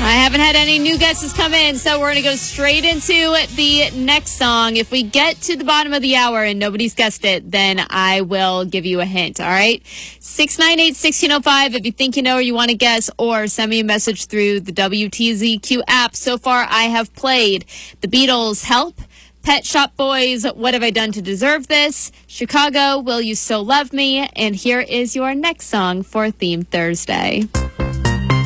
I haven't had any new guesses come in, so we're going to go straight into the next song. If we get to the bottom of the hour and nobody's guessed it, then I will give you a hint, all right? 698-1605 if you think you know or you want to guess, or send me a message through the WTZQ app. So far, I have played The Beatles' Help, Pet Shop Boys, What Have I Done to Deserve This, Chicago, Will You Still Love Me, and here is your next song for Theme Thursday.